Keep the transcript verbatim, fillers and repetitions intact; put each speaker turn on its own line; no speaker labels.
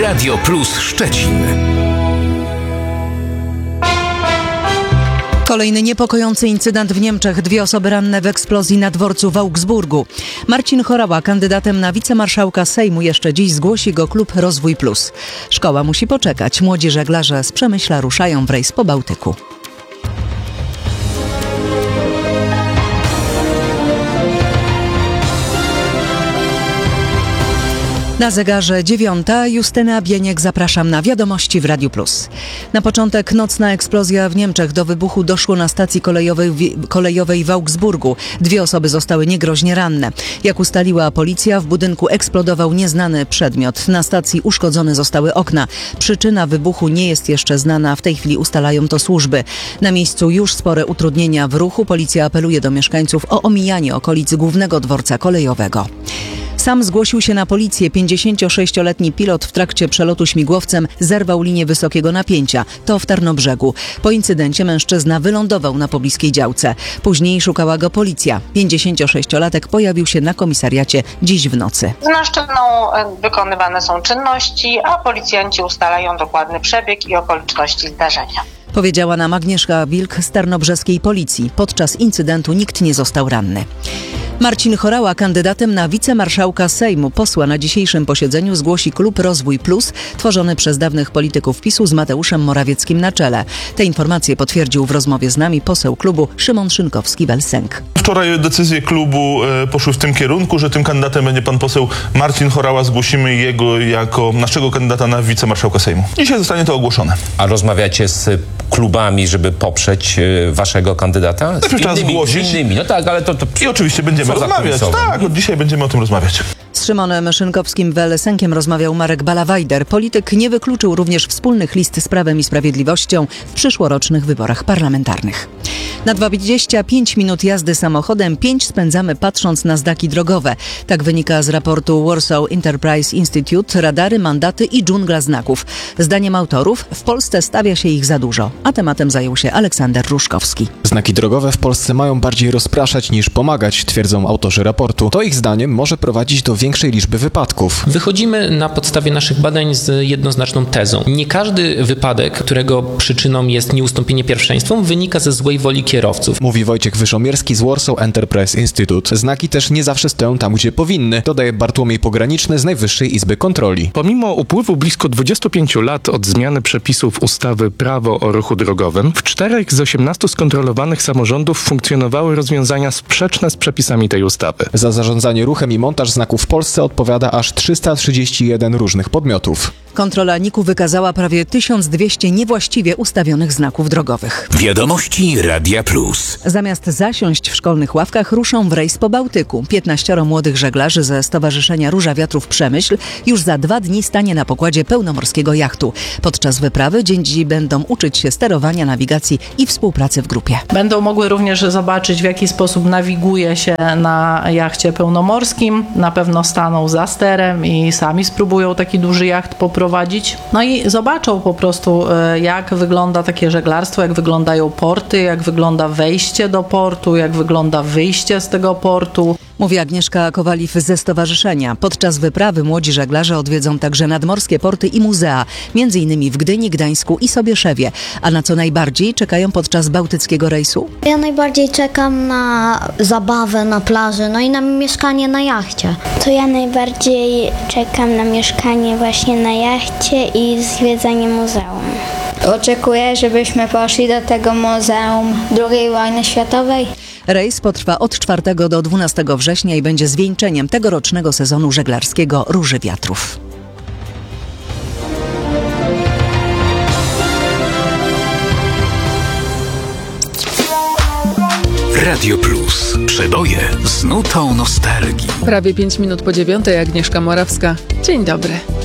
Radio Plus Szczecin.
Kolejny niepokojący incydent w Niemczech. Dwie osoby ranne w eksplozji na dworcu w Augsburgu. Marcin Horała, kandydatem na wicemarszałka Sejmu, jeszcze dziś zgłosi go klub Rozwój Plus. Szkoła musi poczekać. Młodzi żeglarze z Przemyśla ruszają w rejs po Bałtyku. Na zegarze dziewiąta. Justyna Bieniek, zapraszam na wiadomości w Radiu Plus. Na początek nocna eksplozja w Niemczech. Do wybuchu doszło na stacji kolejowej w, kolejowej w Augsburgu. Dwie osoby zostały niegroźnie ranne. Jak ustaliła policja, w budynku eksplodował nieznany przedmiot. Na stacji uszkodzone zostały okna. Przyczyna wybuchu nie jest jeszcze znana. W tej chwili ustalają to służby. Na miejscu już spore utrudnienia w ruchu. Policja apeluje do mieszkańców o omijanie okolic głównego dworca kolejowego. Sam zgłosił się na policję. pięćdziesięciosześcioletni pilot w trakcie przelotu śmigłowcem zerwał linię wysokiego napięcia. To w Tarnobrzegu. Po incydencie mężczyzna wylądował na pobliskiej działce. Później szukała go policja. pięćdziesięciosześciolatek pojawił się na komisariacie dziś w nocy.
Z naszczyną wykonywane są czynności, a policjanci ustalają dokładny przebieg i okoliczności zdarzenia.
Powiedziała nam Agnieszka Wilk z tarnobrzeskiej policji. Podczas incydentu nikt nie został ranny. Marcin Horała, kandydatem na wicemarszałka Sejmu, posła na dzisiejszym posiedzeniu zgłosi klub Rozwój Plus, tworzony przez dawnych polityków PiSu z Mateuszem Morawieckim na czele. Te informacje potwierdził w rozmowie z nami poseł klubu Szymon Szynkowski-Welsenk.
Wczoraj decyzje klubu e, poszły w tym kierunku, że tym kandydatem będzie pan poseł Marcin Horała. Zgłosimy jego jako naszego kandydata na wicemarszałka Sejmu. Dzisiaj zostanie to ogłoszone.
A rozmawiacie z klubami, żeby poprzeć e, waszego kandydata? Z
Najpierw trzeba zgłosić.
Z innymi. No tak, ale to... to
I oczywiście będziemy rozmawiać. Tak, od dzisiaj będziemy o tym rozmawiać.
Z Szymonem Szynkowskim-Welsenkiem rozmawiał Marek Balawajder. Polityk nie wykluczył również wspólnych list z Prawem i Sprawiedliwością w przyszłorocznych wyborach parlamentarnych. Na dwadzieścia pięć minut jazdy samochodem pięć spędzamy patrząc na znaki drogowe. Tak wynika z raportu Warsaw Enterprise Institute. Radary, mandaty i dżungla znaków. Zdaniem autorów w Polsce stawia się ich za dużo, a tematem zajął się Aleksander Ruszkowski.
Znaki drogowe w Polsce mają bardziej rozpraszać niż pomagać, twierdzą autorzy raportu. To ich zdaniem może prowadzić do większej liczby wypadków.
Wychodzimy na podstawie naszych badań z jednoznaczną tezą. Nie każdy wypadek, którego przyczyną jest nieustąpienie pierwszeństwu, wynika ze złej woli kierowców.
Mówi Wojciech Wyszomierski z Warsaw Enterprise Institute. Znaki też nie zawsze stoją tam, gdzie powinny, dodaje Bartłomiej Pograniczny z Najwyższej Izby Kontroli.
Pomimo upływu blisko dwudziestu pięciu lat od zmiany przepisów ustawy Prawo o ruchu drogowym, w czterech z osiemnastu skontrolowanych samorządów funkcjonowały rozwiązania sprzeczne z przepisami tej ustawy.
Za zarządzanie ruchem i montaż znaków w Polsce odpowiada aż trzysta trzydzieści jeden różnych podmiotów.
Kontrola N I K-u wykazała prawie tysiąc dwieście niewłaściwie ustawionych znaków drogowych.
Wiadomości Radia Plus.
Zamiast zasiąść w szkolnych ławkach, ruszą w rejs po Bałtyku. Piętnaścioro młodych żeglarzy ze Stowarzyszenia Róża Wiatrów Przemyśl już za dwa dni stanie na pokładzie pełnomorskiego jachtu. Podczas wyprawy dzieci będą uczyć się sterowania, nawigacji i współpracy w grupie.
Będą mogły również zobaczyć, w jaki sposób nawiguje się na jachcie pełnomorskim. Na pewno staną za sterem i sami spróbują taki duży jacht poprowadzić. No i zobaczą po prostu, jak wygląda takie żeglarstwo, jak wyglądają porty, jak wygląda wejście do portu, jak wygląda wyjście z tego portu.
Mówi Agnieszka Kowaliw ze stowarzyszenia. Podczas wyprawy młodzi żeglarze odwiedzą także nadmorskie porty i muzea, między innymi w Gdyni, Gdańsku i Sobieszewie. A na co najbardziej czekają podczas bałtyckiego rejsu?
Ja najbardziej czekam na zabawę na plaży, no i na mieszkanie na jachcie.
To ja najbardziej czekam na mieszkanie właśnie na jachcie i zwiedzanie muzeum.
Oczekuję, żebyśmy poszli do tego Muzeum drugiej wojny światowej.
Rejs potrwa od czwartego do dwunastego września i będzie zwieńczeniem tegorocznego sezonu żeglarskiego Róży Wiatrów.
Radio Plus. Przeboje z nutą nostalgii.
Prawie pięć minut po dziewiątej. Agnieszka Morawska. Dzień dobry.